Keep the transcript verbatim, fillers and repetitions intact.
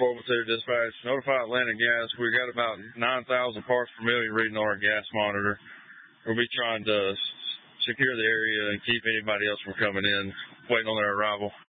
four one two dispatch. Notify Atlanta Gas. We got about nine thousand parts per million reading on our gas monitor. We'll be trying to secure the area and keep anybody else from coming in, waiting on their arrival.